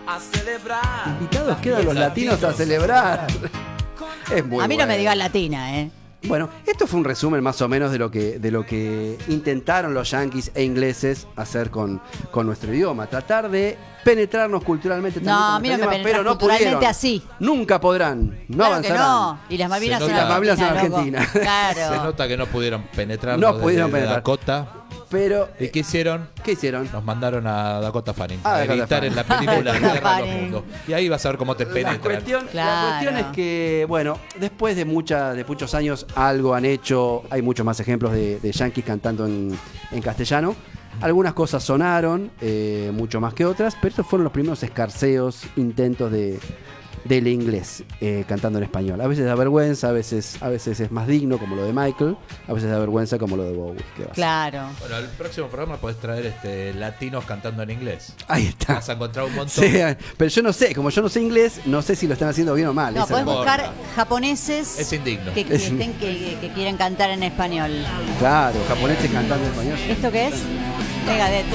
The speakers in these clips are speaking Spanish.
Invitados quedan los latinos a celebrar. Es muy A mí no me bueno. digas latina, ¿eh? Bueno, esto fue un resumen más o menos de lo que intentaron los yanquis e ingleses hacer con nuestro idioma. Tratar de penetrarnos culturalmente también No, con a mí no nuestro me idioma, penetras pero no culturalmente pudieron. así. Nunca podrán. No Claro que avanzarán. no. Y las Malvinas Se en nota. Las Malvinas en Argentina, Argentina. loco. Claro. Se nota que no pudieron penetrar No pudieron desde penetrar. Dakota. Pero, ¿Y qué hicieron? ¿qué hicieron? Nos mandaron a Dakota Fanning Ah, a Dakota editar Fanning. en la película Dakota Guerra de los Fanning. Mundos. Y ahí vas a ver cómo te La penetran. cuestión Claro. es que, bueno, después de muchos años algo han hecho. Hay muchos más ejemplos de yanquis cantando en castellano. Algunas cosas sonaron, mucho más que otras, pero estos fueron los primeros escarceos, intentos del inglés cantando en español. A veces da vergüenza, a veces es más digno, como lo de Michael, a veces da vergüenza, como lo de Bowie. ¿Qué va a hacer? Claro. Bueno, el próximo programa podés traer latinos cantando en inglés. Ahí está. Vas a encontrar un montón. Sí, pero yo no sé, como yo no sé inglés, no sé si lo están haciendo bien o mal. No, Esa podés es la- buscar japoneses Es indigno. que quieran cantar en español. Claro, japoneses cantando en español. ¿Esto qué es? Megadeth.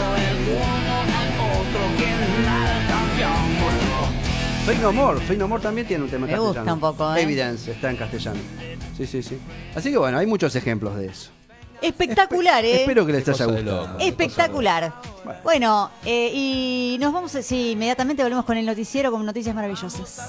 Fake No More también tiene un tema en Me gusta castellano. un poco, ¿eh? Evidence está en castellano. Sí. Así que bueno, hay muchos ejemplos de eso. Espectacular, ¿eh? Espero que les Qué haya cosa de gustado. loco. Espectacular. Bueno, y nos vamos, sí, inmediatamente volvemos con el noticiero con noticias maravillosas.